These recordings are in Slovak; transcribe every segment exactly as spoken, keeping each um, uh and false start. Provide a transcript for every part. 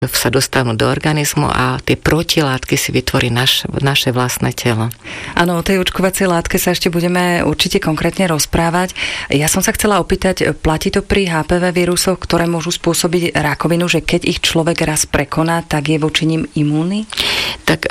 sa dostanú do organizmu a tie protilátky si vytvorí naš, naše vlastné telo. Áno, o tej očkovacej látke sa ešte budeme určite konkrétne rozprávať. Ja som sa chcela opýtať, platí to pri há pé vé vírusoch, ktoré môžu spôsobiť rakovinu, že keď ich človek raz prekoná, tak je voči nim imúnny? Tak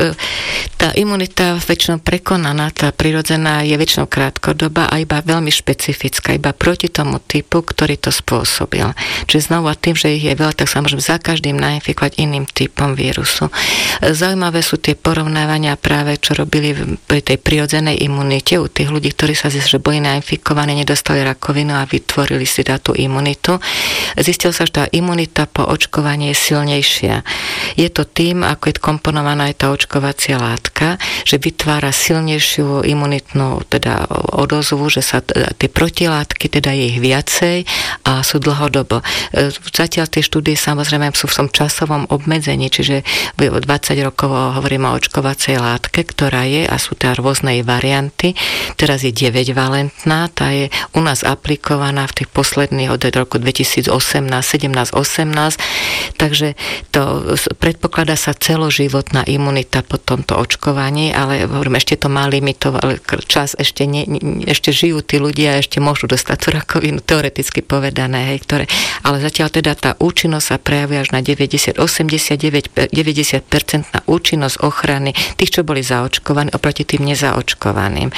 tá imunita väčšinou prekonaná, tá prirodzená je väčšinou krátkodobá a iba veľmi špecifická, iba proti tomu typu, ktorý to spôsobil. Čiže znovu tým, že ich je veľa, tak sa môžeme za každým nainfikovať iným typom vírusu. Zaujímavé sú tie porovnávania práve, čo robili pri tej prirodzenej imunite u tých ľudí, ktorí sa zistili, že boli nainfikovaní, nedostali rakovinu a vytvorili si tú imunitu. Zistilo sa, že tá imunita po očkovaní je silnejšia. Je to tým, ako je komponovaná aj tá očkovacia látka, že vytvára silnejšiu imunitnú teda odozvu, že sa tie protilátky, teda je ich viacej a sú dlhodobo. Zatiaľ tie štúdie samozrejme sú v tom časovom obmedzení, čiže dvadsať rokov hovorím o očkovacej látke, ktorá je a sú tam rôzne varianty. Teraz je deväťvalentná, tá je u nás aplikovaná v tých posledných od roku dvetisícosemnásť, sedemnásť, osemnásť, takže to predpokladá sa celoživotná imunita po tomto očkovaní, ale hovorím, ešte to má limitovať čas, ešte, ne, ešte žijú tí ľudia a ešte môžu dostať tú rakovinu, teoreticky povedané, hej, ktoré, ale zatiaľ teda tá účinnosť sa prejavuje až na deväťdesiat, osemdesiatdeväť, deväťdesiat percent na účinnosť ochrany tých, čo boli zaočkovaní oproti tým nezaočkovaným.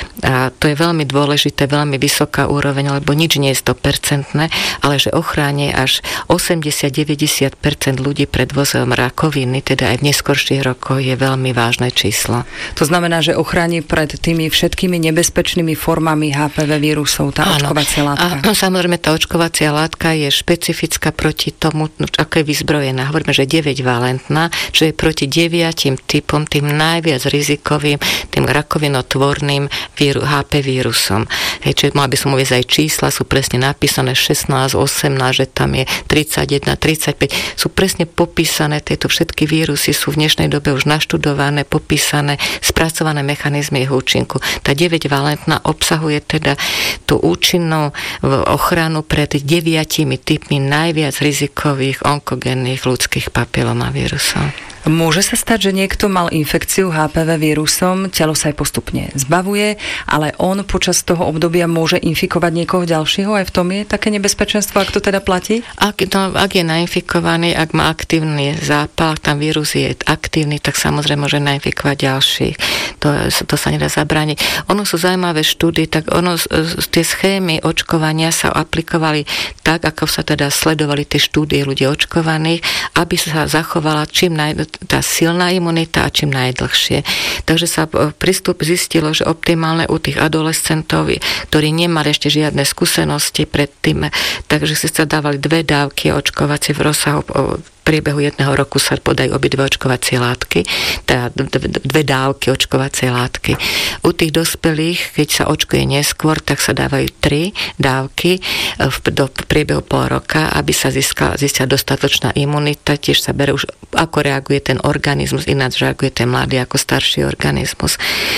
A to je veľmi dôležité, veľmi vysoká úroveň, lebo nič nie je sto percent, ale že ochráni až osemdesiat až deväťdesiat percent ľudí pred vozom rakoviny, teda aj v neskorších rokoch je veľmi vážne číslo. To znamená, že ochráni pred tými všetkými nebezpečnými formami há pé vé vírusov, tá áno, očkovacia látka. A samozrejme, tá očkovacia látka je špecifická proti tomu, ako je vyzbrojená. Hovoríme, že deväťvalentná, že je proti deviatim typom, tým najviac rizikovým, tým rakovinotvorným víru, há pé vírusom. Hej, čiže mal by som uvieť aj čísla, sú presne napísané šestnásť, osemnásť, že tam je tridsaťjeden, tridsaťpäť. Sú presne popísané, tieto všetky vírusy sú v dnešnej dobe už naštudované, popísané, spracované mechanizmy ich účinku. Tá deväťvalentná obsahuje teda tú účinnú ochranu pred deviatimi typmi najviac rizikových onkogénnych ľudských papilomavírusov. Môže sa stať, že niekto mal infekciu há pé vé vírusom, telo sa aj postupne zbavuje, ale on počas toho obdobia môže infikovať niekoho ďalšieho, aj v tom je také nebezpečenstvo, ak to teda platí? Ak, no, ak je nainfikovaný, ak má aktívny zápal, tam vírus je aktívny, tak samozrejme môže nainfikovať ďalších. To, to sa nedá zabrániť. Ono sú zaujímavé štúdie, tak ono, tie schémy očkovania sa aplikovali tak, ako sa teda sledovali tie štúdie ľudí očkovaných, aby sa zachovala čím naj tá silná imunita a čím najdlhšie. Takže sa prístup zistilo, že optimálne u tých adolescentov, ktorí nemali ešte žiadne skúsenosti predtým, takže si sa dávali dve dávky očkovacie v rozsahu v priebehu jedného roku sa podajú obidve očkovacie látky, teda dve dávky očkovacie látky. U tých dospelých, keď sa očkuje neskôr, tak sa dávajú tri dávky v, do priebehu pol roka, aby sa získala, získala dostatočná imunita, tiež sa bere už, ako reaguje ten organizmus, ináč reaguje ten mladý ako starší organizmus.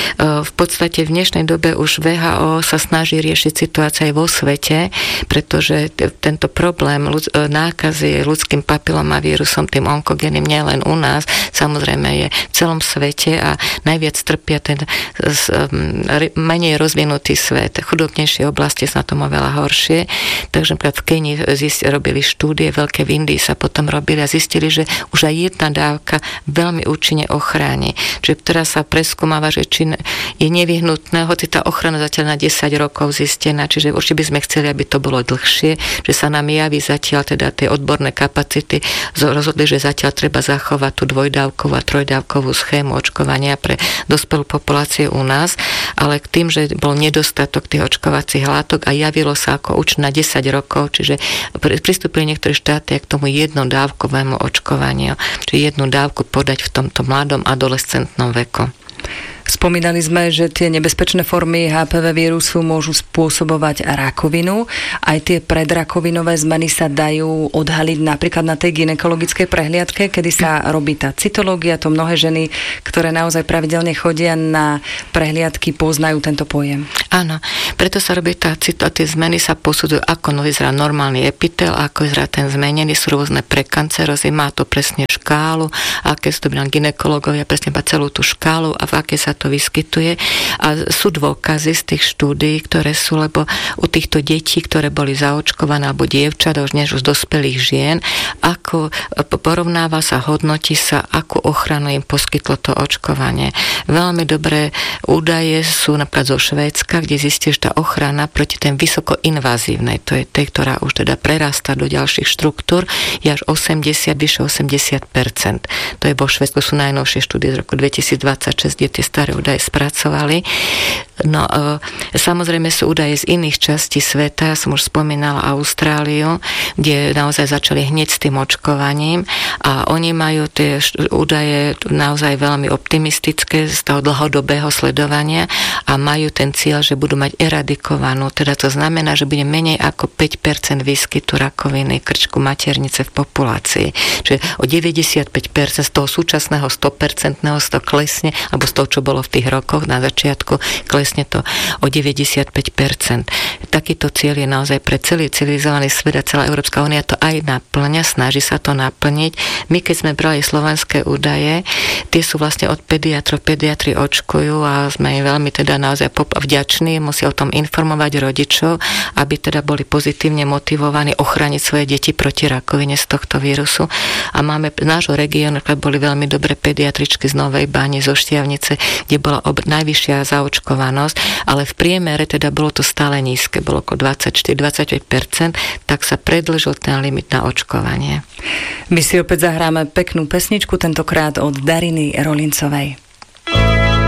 V podstate v dnešnej dobe už vé há ó sa snaží riešiť situáciu aj vo svete, pretože tento problém nákazy ľudským papilomavírusom, tým onkogénnym nielen u nás, samozrejme je v celom svete a najviac trpia ten menej rozvinutý svet. Chudobnejšie oblasti sú na tom oveľa horšie. Takže v Kenii robili štúdie, veľké v Indii sa potom robili a zistili, že už aj jedna dávka veľmi účinne ochráni. Čiže teraz sa preskúmava, že či je nevyhnutné, hoci tá ochrana zatiaľ na desať rokov zistená, čiže určite by sme chceli, aby to bolo dlhšie, že sa nám javí zatiaľ teda tie odborné kapacity rozhodli, že zatiaľ treba zachovať tú dvojdávkovú a trojdávkovú schému očkovania pre dospelú populáciu u nás, ale k tým, že bol nedostatok tých očkovacích látok a javilo sa ako účinné na desať rokov, čiže pristúpili niektoré štáty k tomu jednodávkovému očkovaniu, čiže jednu dávku podať v tomto mladom adolescentnom veku. Spomínali sme, že tie nebezpečné formy há pé vé vírusu môžu spôsobovať rakovinu. Aj tie predrakovinové zmeny sa dajú odhaliť napríklad na tej gynekologickej prehliadke, kedy sa robí tá cytológia. To mnohé ženy, ktoré naozaj pravidelne chodia na prehliadky, poznajú tento pojem. Áno, preto sa robí tá cyto, tie zmeny sa posudzujú, ako no vyzerá normálny epitel, ako vyzerá ten zmenený, sú rôzne prekancerózy, má to presne škálu, aké sú to gynekológovia, presne má celú tú škálu a v aké sa to vyskytuje. A sú dôkazy z tých štúdií, ktoré sú, lebo u týchto detí, ktoré boli zaočkované, alebo dievčat, už než už dospelých žien, ako porovnáva sa, hodnotí sa, akú ochranu im poskytlo to očkovanie. Veľmi dobré údaje sú napríklad zo Švédska, kde zistí, že tá ochrana proti tej vysokoinvazívnej, to je tej, ktorá už teda prerastá do ďalších štruktúr, je až osemdesiat, vyše osemdesiat percent. To je vo Švédsku, sú najnovšie štúdie z roku dvetisícdvadsaťšesť, kde tie staré údaje spracovali. No, e, samozrejme sú údaje z iných častí sveta, ja som už spomínala Austráliu, kde naozaj začali hneď s tým očkovaním a oni majú tie údaje naozaj veľmi optimistické z toho dlhodobého sledovania a majú ten cieľ, že budú mať eradikovanú, teda to znamená, že bude menej ako päť percent výskytu rakoviny krčku maternice v populácii. Čiže o deväťdesiatpäť percent z toho súčasného sto percent z toho klesne, alebo z toho, čo bolo v tých rokoch na začiatku, klesne to o deväťdesiatpäť percent. Takýto cieľ je naozaj pre celý civilizovaný svet a celá Európska únia to aj naplňa, snaží sa to naplniť. My, keď sme brali slovenské údaje, tie sú vlastne od pediatrov, pediatri očkujú a sme im veľmi teda naozaj vďační, musia o tom informovať rodičov, aby teda boli pozitívne motivovaní ochrániť svoje deti proti rakovine z tohto vírusu. A máme z nášho regiónu, boli veľmi dobré pediatričky z Novej Báne, zo Štiavnice, kde bola ob- najvyššia zaočkovanosť, ale v priemere teda bolo to stále nízke, bolo okolo dvadsaťštyri až dvadsaťpäť percent, tak sa predĺžil ten limit na očkovanie. My si opäť zahráme peknú pesničku, tentokrát od Dariny Rolincovej.